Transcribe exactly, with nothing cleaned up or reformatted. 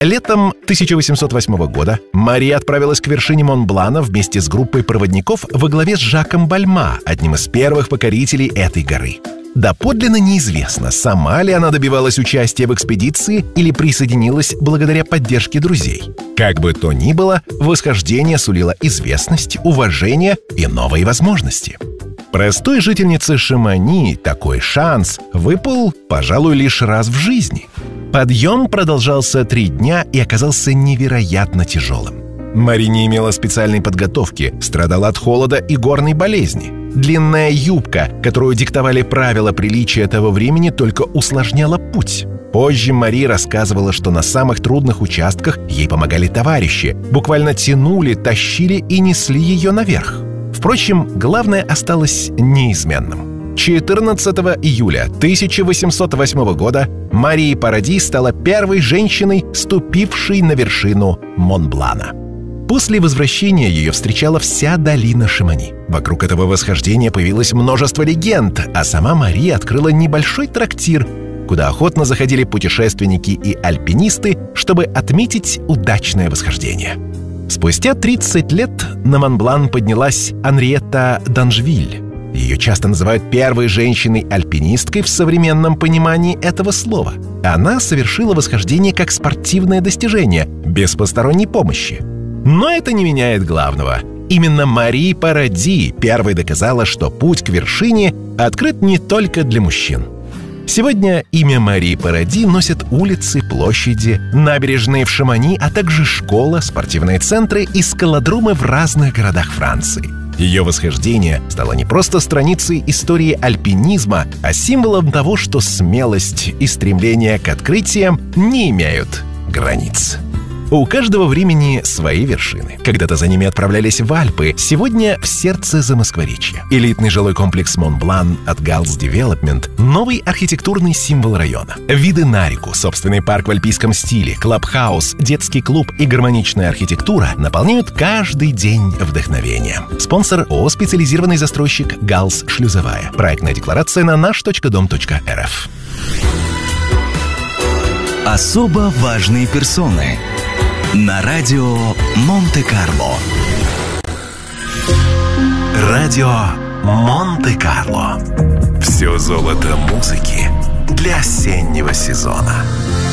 Летом тысяча восемьсот восьмого года Мари отправилась к вершине Монблана вместе с группой проводников во главе с Жаком Бальма, одним из первых покорителей этой горы. Доподлинно неизвестно, сама ли она добивалась участия в экспедиции или присоединилась благодаря поддержке друзей. Как бы то ни было, восхождение сулило известность, уважение и новые возможности. Простой жительнице Шамони такой шанс выпал, пожалуй, лишь раз в жизни. Подъем продолжался три дня и оказался невероятно тяжелым. Мари не имела специальной подготовки, страдала от холода и горной болезни. Длинная юбка, которую диктовали правила приличия того времени, только усложняла путь. Позже Мари рассказывала, что на самых трудных участках ей помогали товарищи, буквально тянули, тащили и несли ее наверх. Впрочем, главное осталось неизменным. четырнадцатого июля тысяча восемьсот восьмого года Мария Паради стала первой женщиной, ступившей на вершину Монблана. После возвращения ее встречала вся долина Шамони. Вокруг этого восхождения появилось множество легенд, а сама Мария открыла небольшой трактир, куда охотно заходили путешественники и альпинисты, чтобы отметить удачное восхождение. Спустя тридцать лет на Монблан поднялась Анриетта Данжвиль. Ее часто называют первой женщиной-альпинисткой в современном понимании этого слова. Она совершила восхождение как спортивное достижение, без посторонней помощи. Но это не меняет главного. Именно Мари Паради первой доказала, что путь к вершине открыт не только для мужчин. Сегодня имя Мари Паради носят улицы, площади, набережные в Шамони, а также школа, спортивные центры и скалодромы в разных городах Франции. Ее восхождение стало не просто страницей истории альпинизма, а символом того, что смелость и стремление к открытиям не имеют границ. У каждого времени свои вершины. Когда-то за ними отправлялись в Альпы, сегодня в сердце Замоскворечья. Элитный жилой комплекс Монблан от Галс Девелопмент – новый архитектурный символ района. Виды на реку, собственный парк в альпийском стиле, клабхаус, детский клуб и гармоничная архитектура наполняют каждый день вдохновением. Спонсор ООО «Специализированный застройщик Галс Шлюзовая». Проектная декларация на наш точка дом точка эр эф. Особо важные персоны на радио Монте-Карло. Радио Монте-Карло. Все золото музыки для осеннего сезона.